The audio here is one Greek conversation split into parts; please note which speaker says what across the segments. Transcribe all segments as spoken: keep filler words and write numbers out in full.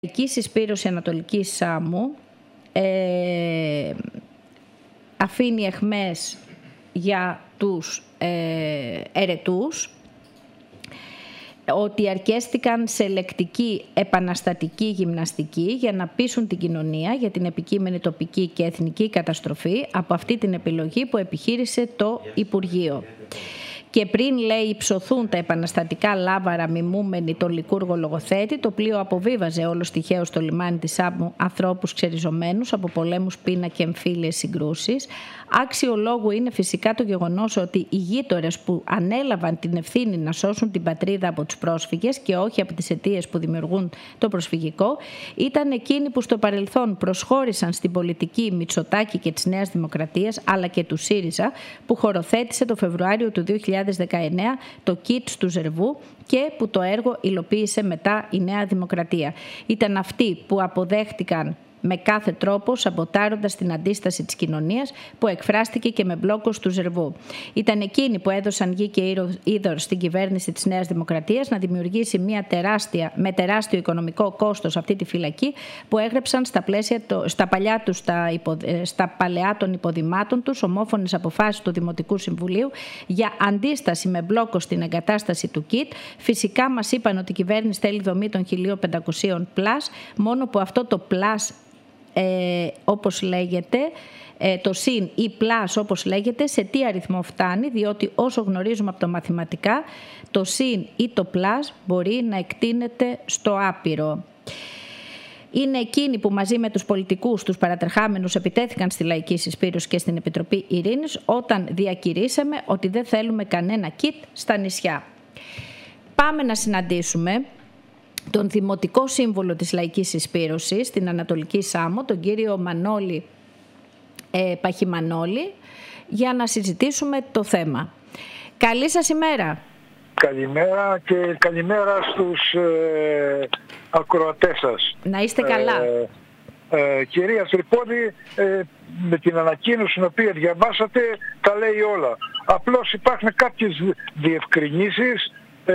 Speaker 1: Η λαϊκή συσπήρωση Ανατολικής Σάμου ε, αφήνει αιχμές για τους ε, ερετούς, ότι αρκέστηκαν σε λεκτική επαναστατική γυμναστική για να πείσουν την κοινωνία για την επικείμενη τοπική και εθνική καταστροφή από αυτή την επιλογή που επιχείρησε το Υπουργείο. Και πριν, λέει, υψωθούν τα επαναστατικά λάβαρα μιμούμενοι τον λικούργο λογοθέτη, το πλοίο αποβίβαζε όλος τυχαίως στο λιμάνι της Σάμου ανθρώπους ξεριζωμένους από πολέμους, πείνα και εμφύλιες συγκρούσεις. Άξιο λόγου είναι φυσικά το γεγονός ότι οι γείτορες που ανέλαβαν την ευθύνη να σώσουν την πατρίδα από τους πρόσφυγες και όχι από τις αιτίες που δημιουργούν το προσφυγικό, ήταν εκείνοι που στο παρελθόν προσχώρησαν στην πολιτική Μητσοτάκη και της Νέας Δημοκρατίας, αλλά και του ΣΥΡΙΖΑ, που χωροθέτησε το Φεβρουάριο του δύο χιλιάδες δεκαεννέα το κιτ του Ζερβού και που το έργο υλοποίησε μετά η Νέα Δημοκρατία. Ήταν αυτοί που αποδέχτηκαν με κάθε τρόπο, σαμποτάροντας την αντίσταση της κοινωνίας που εκφράστηκε και με μπλόκος του Ζερβού. Ήταν εκείνοι που έδωσαν γη και είδωρ στην κυβέρνηση της Νέας Δημοκρατίας να δημιουργήσει μια τεράστια, με τεράστιο οικονομικό κόστος αυτή τη φυλακή που έγραψαν στα, πλαίσια, στα, παλιά τους, στα, υπο, στα παλαιά των υποδημάτων τους ομόφωνες αποφάσεις του Δημοτικού Συμβουλίου για αντίσταση με μπλόκο στην εγκατάσταση του κιτ. Φυσικά μας είπαν ότι η κυβέρνηση θέλει δομή των χίλια πεντακόσια πλάς, μόνο που αυτό το πλάς, Ε, όπως λέγεται, ε, το συν ή πλάς όπως λέγεται, σε τι αριθμό φτάνει, διότι όσο γνωρίζουμε από τα μαθηματικά, το συν ή το πλάς μπορεί να εκτείνεται στο άπειρο. Είναι εκείνοι που μαζί με τους πολιτικούς, τους παρατρεχάμενους, επιτέθηκαν στη λαϊκή συσπήρωση και στην Επιτροπή Ειρήνης όταν διακηρύσαμε ότι δεν θέλουμε κανένα κιτ στα νησιά. Πάμε να συναντήσουμε τον Δημοτικό Σύμβουλο της Λαϊκής Συσπήρωσης στην Ανατολική Σάμο, τον κύριο Μανώλη ε, Παχημανόλη, για να συζητήσουμε το θέμα. Καλή σας ημέρα.
Speaker 2: Καλημέρα και καλημέρα στους ε, ακροατές σας.
Speaker 1: Να είστε καλά.
Speaker 2: Ε, ε, κυρία Τρυπώδη, ε, με την ανακοίνωση την οποία διαβάσατε τα λέει όλα. Απλώς υπάρχουν κάποιες διευκρινήσεις ε,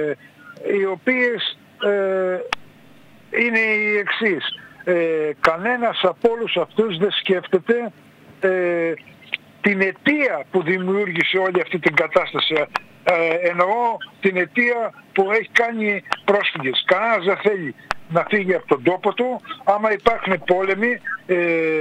Speaker 2: οι οποίες Ε, είναι η εξής. Ε, κανένας από όλους αυτούς δεν σκέφτεται ε, την αιτία που δημιούργησε όλη αυτή την κατάσταση. Ε, εννοώ την αιτία που έχει κάνει πρόσφυγες. Κανένας δεν θέλει να φύγει από τον τόπο του. Άμα υπάρχουν πόλεμοι, ε,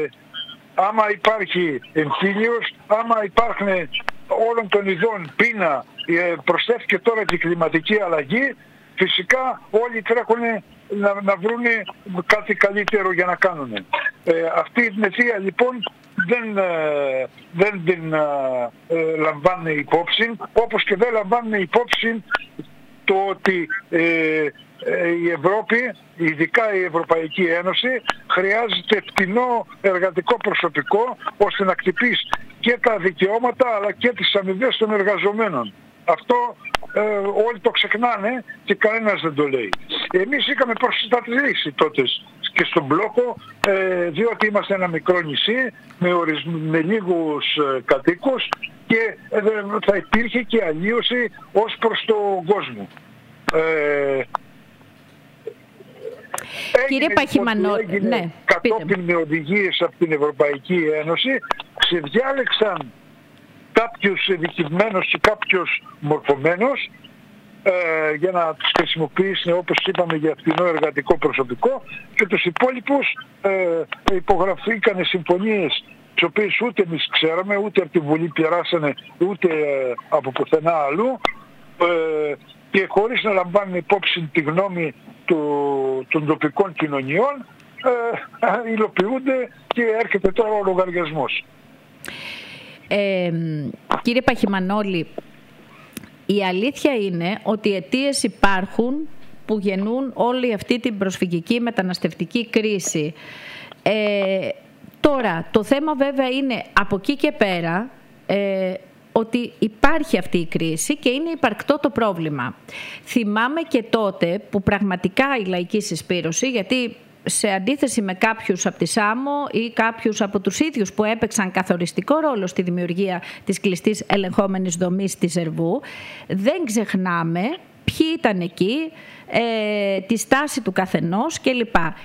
Speaker 2: άμα υπάρχει εμφύλιος, άμα υπάρχουν όλων των ειδών πείνα, ε, προσθέθηκε τώρα και η κλιματική αλλαγή, φυσικά όλοι τρέχουν να, να βρουν κάτι καλύτερο για να κάνουν. Ε, αυτή την αιτία λοιπόν δεν, ε, δεν την ε, λαμβάνουν υπόψη, όπως και δεν λαμβάνουν υπόψη το ότι ε, ε, η Ευρώπη, ειδικά η Ευρωπαϊκή Ένωση, χρειάζεται φτηνό εργατικό προσωπικό ώστε να χτυπήσει και τα δικαιώματα αλλά και τις αμοιβές των εργαζομένων. Αυτό ε, όλοι το ξεχνάνε και κανένας δεν το λέει. Εμείς είχαμε προστατεύσει τότε και στον μπλόκο, ε, διότι είμαστε ένα μικρό νησί με, ορισ... με λίγους ε, κατοίκους και ε, θα υπήρχε και αλλίωση ως προς τον κόσμο. Ε,
Speaker 1: Κύριε Παχημανόλη, ναι,
Speaker 2: κατόπιν με οδηγίες από την Ευρωπαϊκή Ένωση, ξεδιάλεξαν κάποιους ειδικευμένους και κάποιους μορφωμένους ε, για να τους χρησιμοποιήσουν, όπως είπαμε, για φθηνό εργατικό προσωπικό, και τους υπόλοιπους ε, υπογραφήκανε συμφωνίες τις οποίες ούτε εμείς ξέραμε, ούτε από τη Βουλή περάσανε, ούτε ε, από πουθενά αλλού, ε, και χωρίς να λαμβάνουν υπόψη τη γνώμη του, των τοπικών κοινωνιών, ε, υλοποιούνται και έρχεται τώρα ο λογαριασμός.
Speaker 1: Ε, κύριε Παχημανόλη, η αλήθεια είναι ότι οι αιτίες υπάρχουν που γεννούν όλη αυτή την προσφυγική μεταναστευτική κρίση. Ε, τώρα, το θέμα βέβαια είναι από εκεί και πέρα ε, ότι υπάρχει αυτή η κρίση και είναι υπαρκτό το πρόβλημα. Θυμάμαι και τότε που πραγματικά η λαϊκή συσπήρωση, γιατί σε αντίθεση με κάποιους από τη Σάμο ή κάποιους από τους ίδιους που έπαιξαν καθοριστικό ρόλο στη δημιουργία της κλειστής ελεγχόμενης δομής της Ζερβού, δεν ξεχνάμε ποιοι ήταν εκεί, ε, τη στάση του καθενός κλπ.